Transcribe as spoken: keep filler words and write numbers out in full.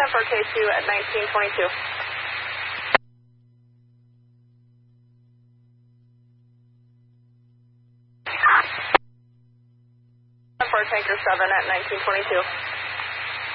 for K two at nineteen twenty-two. For Tanker seven at nineteen twenty-two.